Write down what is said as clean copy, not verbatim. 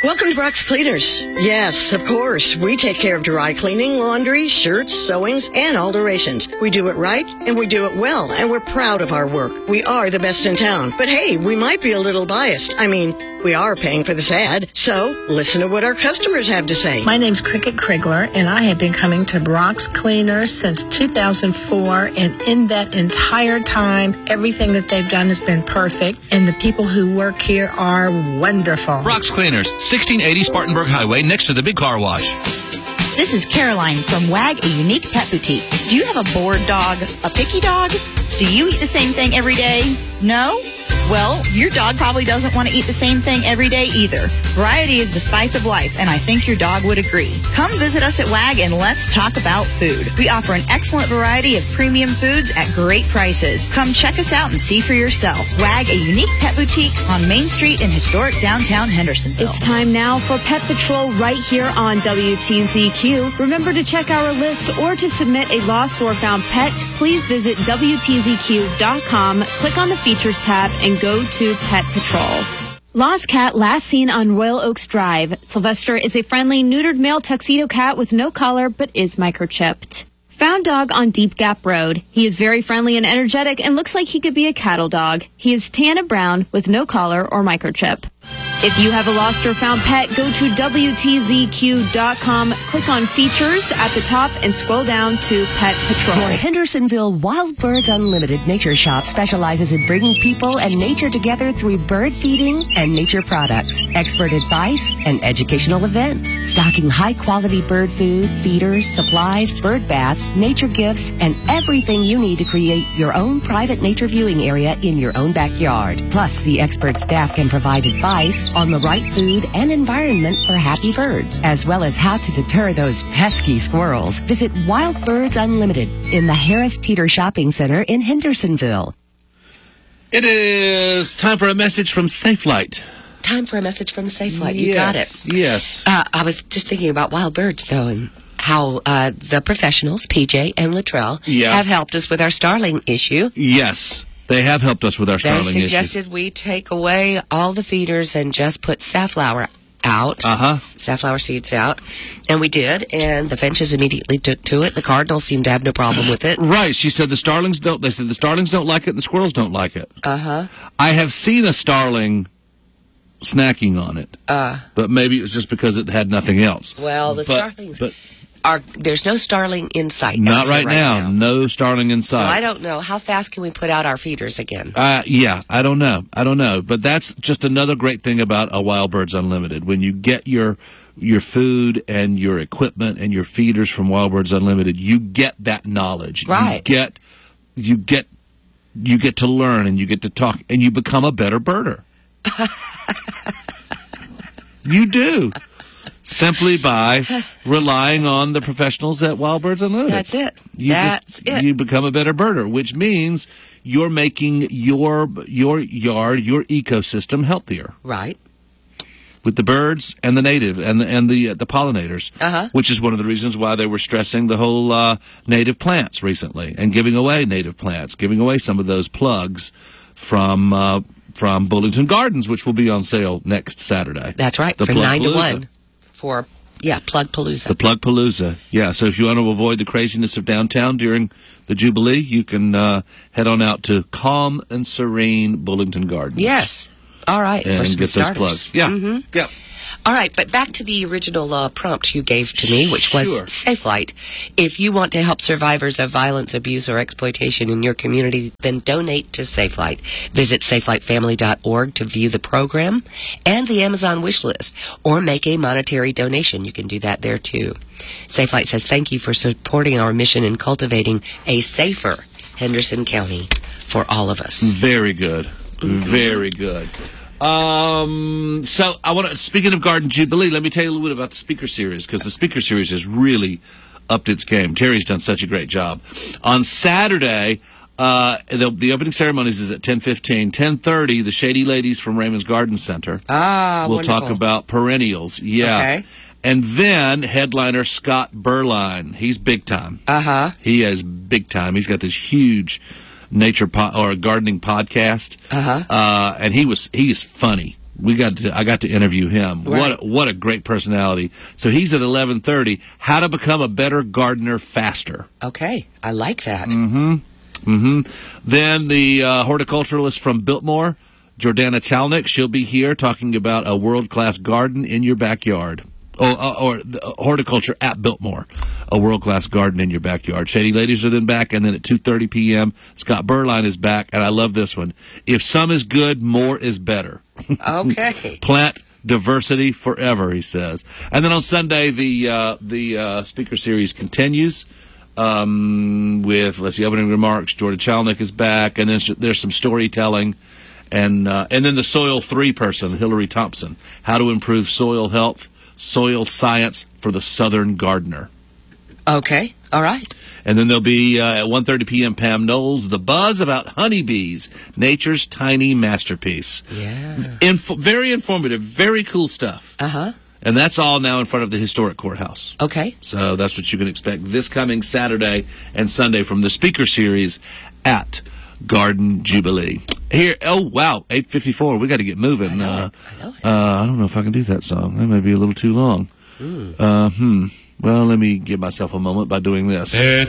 Welcome to Brock's Cleaners. Yes, of course. We take care of dry cleaning, laundry, shirts, sewings, and alterations. We do it right, and we do it well, and we're proud of our work. We are the best in town. But hey, we might be a little biased. I mean, we are paying for this ad, so listen to what our customers have to say. My name's Cricket Krigler, and I have been coming to Brock's Cleaners since 2004, and in that entire time, everything that they've done has been perfect, and the people who work here are wonderful. Brock's Cleaners, 1680 Spartanburg Highway, next to the big car wash. This is Caroline from WAG, a unique pet boutique. Do you have a bored dog, a picky dog? Do you eat the same thing every day? No? Well, your dog probably doesn't want to eat the same thing every day either. Variety is the spice of life, and I think your dog would agree. Come visit us at WAG and let's talk about food. We offer an excellent variety of premium foods at great prices. Come check us out and see for yourself. WAG, a unique pet boutique on Main Street in historic downtown Hendersonville. It's time now for Pet Patrol right here on WTZQ. Remember to check our list or to submit a lost or found pet. Please visit WTZQ.com, click on the Features tab, and go to Pet Patrol. Lost cat last seen on Royal Oaks Drive. Sylvester is a friendly, neutered male tuxedo cat with no collar but is microchipped. Found dog on Deep Gap Road. He is very friendly and energetic and looks like he could be a cattle dog. He is tan and brown with no collar or microchip. If you have a lost or found pet, go to WTZQ.com, click on Features at the top, and scroll down to Pet Patrol. Your Hendersonville Wild Birds Unlimited Nature Shop specializes in bringing people and nature together through bird feeding and nature products, expert advice, and educational events. Stocking high-quality bird food, feeders, supplies, bird baths, nature gifts, and everything you need to create your own private nature viewing area in your own backyard. Plus, the expert staff can provide advice on the right food and environment for happy birds, as well as how to deter those pesky squirrels. Visit Wild Birds Unlimited in the Harris Teeter Shopping Center in Hendersonville. It is time for a message from Safelight. Time for a message from Safelight. You got it. Yes. I was just thinking about wild birds, though, and how the professionals, PJ and Luttrell, have helped us with our starling issue. Yes. They have helped us with our starling issue. They suggested we take away all the feeders and just put safflower out. Safflower seeds out. And we did, and the finches immediately took to it. The cardinals seemed to have no problem with it. Right. She said the starlings don't like it and the squirrels don't like it. I have seen a starling snacking on it. But maybe it was just because it had nothing else. Well, the starlings... there's no starling in sight. Not right now. No starling in sight. So I don't know. How fast can we put out our feeders again? Yeah, I don't know. But that's just another great thing about a Wild Birds Unlimited. When you get your food and your equipment and your feeders from Wild Birds Unlimited, you get that knowledge. Right. You get to learn and you get to talk and you become a better birder. You do. Simply by relying on the professionals at Wild Birds Unlimited. That's it. You become a better birder, which means you're making your yard, your ecosystem healthier. Right. With the birds and the native and the pollinators, which is one of the reasons why they were stressing the whole native plants recently and giving away native plants, giving away some of those plugs from Bullington Gardens, which will be on sale next Saturday. That's right, from 9 to 1. For, Plug Palooza. The Plug Palooza. Yeah, so if you want to avoid the craziness of downtown during the Jubilee, you can head on out to Calm and Serene Bullington Gardens. Yes. All right. And for some get starters. those plugs. Yeah. Yeah. All right, but back to the original prompt you gave to me, which was Safelight. If you want to help survivors of violence, abuse, or exploitation in your community, then donate to Safelight. Visit safelightfamily.org to view the program and the Amazon wish list, or make a monetary donation. You can do that there, too. Safelight says thank you for supporting our mission in cultivating a safer Henderson County for all of us. Very good. Very good. So I want to, speaking of Garden Jubilee, let me tell you a little bit about the speaker series, because the speaker series has really upped its game. Terry's done such a great job. On Saturday, the opening ceremonies is at 10:15. 10:30, the Shady Ladies from Raymond's Garden Center. We'll talk about perennials. Yeah. Okay. And then headliner Scott Berline. He's big time. He is big time. He's got this huge nature or gardening podcast. And he is funny. I got to interview him. Right. What a great personality. So he's at 11:30. How to become a better gardener faster. Okay, I like that. Then the horticulturalist from Biltmore, Jordana Chalnick, she'll be here talking about a world-class garden in your backyard. Or horticulture at Biltmore, a world-class garden in your backyard. Shady Ladies are then back, and then at 2:30 p.m., Scott Berline is back, and I love this one. If some is good, more is better. Okay. Plant diversity forever, he says. And then on Sunday, the speaker series continues with, opening remarks. Jordan Chalnick is back, and then there's some storytelling. And then the Soil 3 person, Hillary Thompson, how to improve soil health, soil science for the Southern gardener. Okay, all right. And then there'll be, at 1:30 p.m., Pam Knowles, The Buzz About Honeybees, Nature's Tiny Masterpiece. Yeah. Very informative, very cool stuff. Uh-huh. And that's all now in front of the historic courthouse. Okay. So that's what you can expect this coming Saturday and Sunday from the speaker series at Garden Jubilee. Here, oh wow, 8:54. We got to get moving. I don't know if I can do that song. That may be a little too long. Well, let me give myself a moment by doing this.